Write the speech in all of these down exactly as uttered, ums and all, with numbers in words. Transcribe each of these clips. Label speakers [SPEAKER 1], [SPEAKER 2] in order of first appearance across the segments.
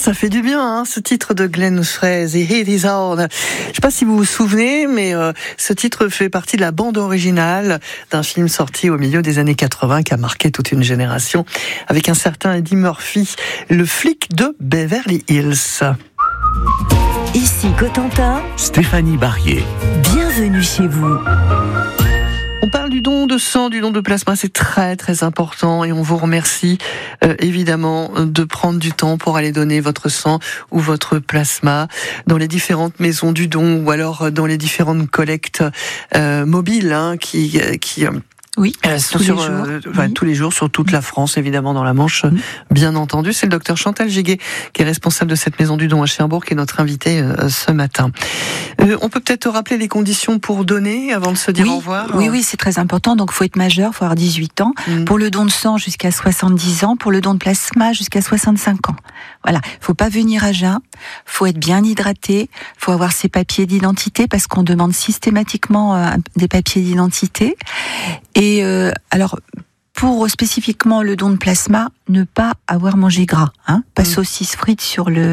[SPEAKER 1] ça fait du bien, hein, ce titre de Glenn Frey, The Heat Is On. Je ne sais pas si vous vous souvenez, mais euh, ce titre fait partie de la bande originale d'un film sorti au milieu des années quatre-vingts qui a marqué toute une génération, avec un certain Eddie Murphy, le flic de Beverly Hills.
[SPEAKER 2] Ici Cotentin,
[SPEAKER 3] Stéphanie Barrier.
[SPEAKER 2] Bienvenue chez vous.
[SPEAKER 1] On parle du don de sang, du don de plasma, c'est très très important et on vous remercie euh, évidemment de prendre du temps pour aller donner votre sang ou votre plasma dans les différentes maisons du don ou alors dans les différentes collectes euh, mobiles hein, qui... qui euh,
[SPEAKER 4] Oui,
[SPEAKER 1] euh,
[SPEAKER 4] tous,
[SPEAKER 1] sur,
[SPEAKER 4] les jours.
[SPEAKER 1] Euh, enfin,
[SPEAKER 4] mmh.
[SPEAKER 1] tous les jours sur toute la France, évidemment dans la Manche, mmh. bien entendu. C'est le docteur Chantal Giguet qui est responsable de cette maison du don à Cherbourg qui est notre invité euh, ce matin. Euh, on peut peut-être rappeler les conditions pour donner avant de se dire
[SPEAKER 4] oui,
[SPEAKER 1] au revoir.
[SPEAKER 4] Oui, oui, c'est très important. Donc, il faut être majeur, il faut avoir dix-huit ans. Mmh. Pour le don de sang, jusqu'à soixante-dix ans. Pour le don de plasma, jusqu'à soixante-cinq ans. Voilà. Il faut pas venir à jeun. Il faut être bien hydraté. Il faut avoir ses papiers d'identité parce qu'on demande systématiquement euh, des papiers d'identité. Et euh, alors, pour spécifiquement le don de plasma, ne pas avoir mangé gras, hein, pas mmh. saucisse frite sur le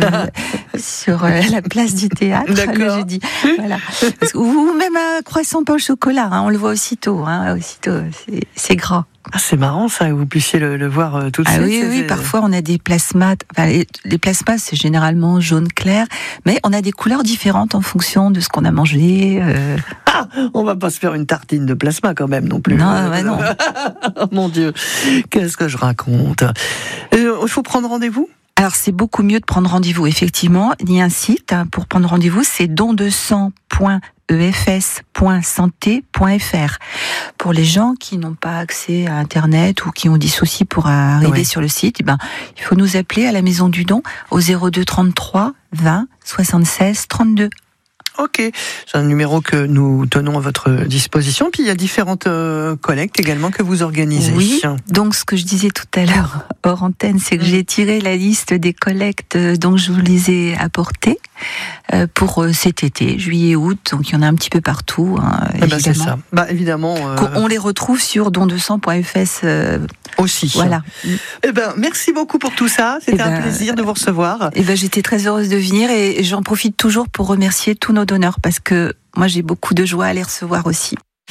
[SPEAKER 4] sur euh, la place du théâtre le jeudi, voilà. Parce que, ou même un croissant pain au chocolat, hein, on le voit aussitôt, hein, aussitôt, c'est, c'est gras.
[SPEAKER 1] Ah, c'est marrant ça, que vous puissiez le, le voir euh, tout de
[SPEAKER 4] ah
[SPEAKER 1] suite.
[SPEAKER 4] Oui,
[SPEAKER 1] c'est,
[SPEAKER 4] oui,
[SPEAKER 1] c'est...
[SPEAKER 4] parfois on a des plasmas, enfin, les, les plasmas c'est généralement jaune clair, mais on a des couleurs différentes en fonction de ce qu'on a mangé. Euh...
[SPEAKER 1] Ah, on va pas se faire une tartine de plasma quand même non plus.
[SPEAKER 4] Non, bah non.
[SPEAKER 1] Oh mon Dieu, qu'est-ce que je raconte. Il euh, faut prendre rendez-vous ?
[SPEAKER 4] Alors c'est beaucoup mieux de prendre rendez-vous, effectivement. Il y a un site hein, pour prendre rendez-vous, c'est don de sang point e f s point santé point f r. Pour les gens qui n'ont pas accès à Internet ou qui ont des soucis pour arriver oui. sur le site, eh ben, il faut nous appeler à la Maison du Don au zéro deux trente-trois vingt soixante-seize trente-deux.
[SPEAKER 1] Ok, c'est un numéro que nous tenons à votre disposition. Puis il y a différentes euh, collectes également que vous organisez.
[SPEAKER 4] Oui, donc ce que je disais tout à l'heure hors antenne, c'est que j'ai tiré la liste des collectes dont je vous les ai apportées euh, pour euh, cet été, juillet, août. Donc il y en a un petit peu partout. Hein,
[SPEAKER 1] eh ben c'est ça. Bah évidemment. Euh...
[SPEAKER 4] On les retrouve sur don de sang point f s euh,
[SPEAKER 1] aussi.
[SPEAKER 4] Voilà.
[SPEAKER 1] Eh ben merci beaucoup pour tout ça. C'était eh ben, un plaisir de vous recevoir.
[SPEAKER 4] Eh ben j'étais très heureuse de venir et j'en profite toujours pour remercier tous nos donneurs parce que moi j'ai beaucoup de joie à les recevoir aussi.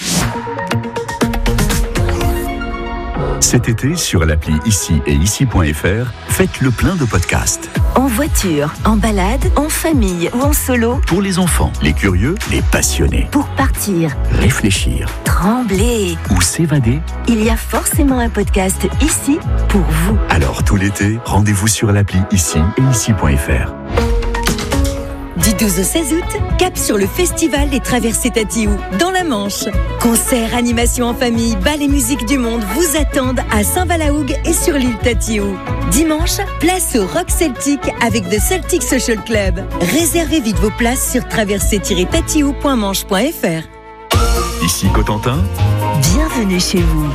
[SPEAKER 3] Cet été, sur l'appli Ici et Ici point f r, faites le plein de podcasts.
[SPEAKER 2] En voiture, en balade, en famille ou en solo.
[SPEAKER 3] Pour les enfants, les curieux, les passionnés.
[SPEAKER 2] Pour partir,
[SPEAKER 3] réfléchir,
[SPEAKER 2] trembler
[SPEAKER 3] ou s'évader.
[SPEAKER 2] Il y a forcément un podcast ici pour vous.
[SPEAKER 3] Alors tout l'été, rendez-vous sur l'appli Ici et Ici point f r.
[SPEAKER 5] Du douze au seize août, cap sur le festival des traversées Tatiou, dans la Manche. Concerts, animations en famille, bal et musique du monde vous attendent à Saint-Valahougue et sur l'île Tatiou. Dimanche, place au Rock Celtic avec The Celtic Social Club. Réservez vite vos places sur traversée tiret tatiou point manche point f r.
[SPEAKER 3] Ici Cotentin.
[SPEAKER 2] Bienvenue chez vous.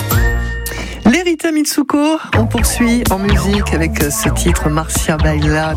[SPEAKER 1] Les Rita Mitsuko, on poursuit en musique avec ce titre Marcia Baila.